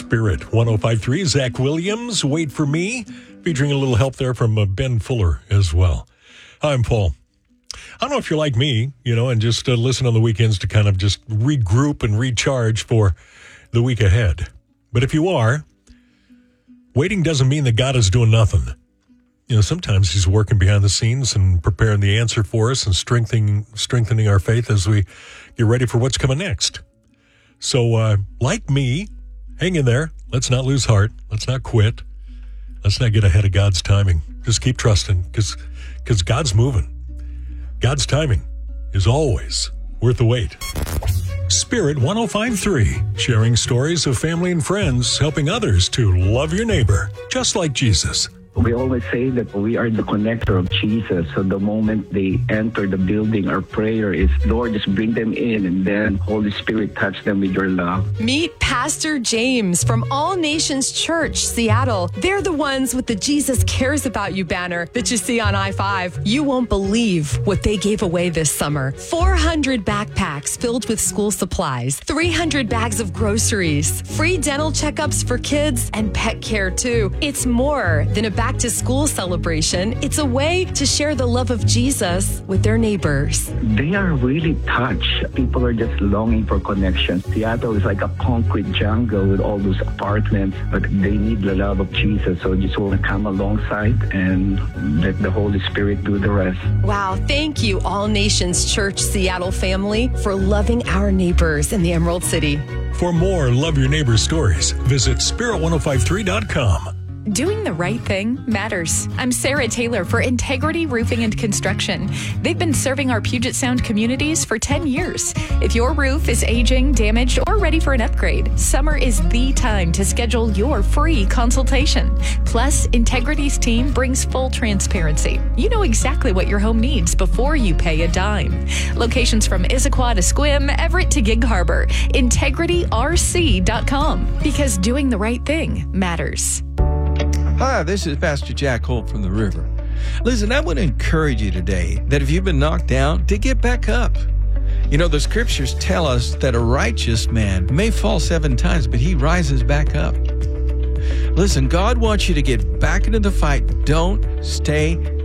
Spirit 105.3. Zach Williams, Wait for Me, featuring a little help there from Ben Fuller as well. Hi, I'm Paul. I don't know if you're like me, and just listen on the weekends to kind of just regroup and recharge for the week ahead. But if you are, waiting doesn't mean that God is doing nothing. Sometimes he's working behind the scenes and preparing the answer for us and strengthening our faith as we get ready for what's coming next. So, like me, hang in there. Let's not lose heart. Let's not quit. Let's not get ahead of God's timing. Just keep trusting because God's moving. God's timing is always worth the wait. Spirit 105.3, sharing stories of family and friends, helping others to love your neighbor, just like Jesus. We always say that we are the connector of Jesus. So the moment they enter the building, our prayer is, Lord, just bring them in, and then Holy Spirit touch them with your love. Meet Pastor James from All Nations Church, Seattle. They're the ones with the Jesus Cares About You banner that you see on I-5. You won't believe what they gave away this summer. 400 backpacks filled with school supplies, 300 bags of groceries, free dental checkups for kids, and pet care too. It's more than a back-to-school celebration. It's a way to share the love of Jesus with their neighbors. They are really touched. People are just longing for connection. Seattle is like a concrete jungle with all those apartments, but they need the love of Jesus. So just want to come alongside and let the Holy Spirit do the rest. Wow. Thank you, All Nations Church Seattle family, for loving our neighbors in the Emerald City. For more Love Your Neighbor stories, visit spirit1053.com. Doing the right thing matters. I'm Sarah Taylor for Integrity Roofing and Construction. They've been serving our Puget Sound communities for 10 years. If your roof is aging, damaged, or ready for an upgrade, summer is the time to schedule your free consultation. Plus, Integrity's team brings full transparency. You know exactly what your home needs before you pay a dime. Locations from Issaquah to Sequim, Everett to Gig Harbor. IntegrityRC.com. Because doing the right thing matters. Hi, this is Pastor Jack Holt from the River. Listen, I want to encourage you today that if you've been knocked down, to get back up. The scriptures tell us that a righteous man may fall 7 times, but he rises back up. Listen, God wants you to get back into the fight. Don't stay